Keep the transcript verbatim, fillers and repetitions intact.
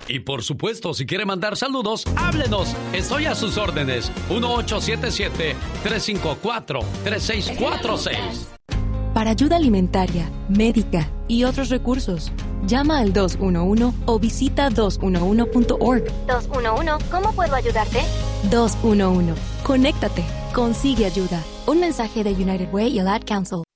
Y por supuesto, si quiere mandar saludos, háblenos. Estoy a sus órdenes. uno ocho siete siete, tres cinco cuatro, tres seis cuatro seis. Para ayuda alimentaria, médica y otros recursos, llama al dos uno uno o visita dos uno uno punto org. dos uno uno, ¿cómo puedo ayudarte? dos uno uno. Conéctate. Consigue ayuda. Un mensaje de United Way y el Ad Council.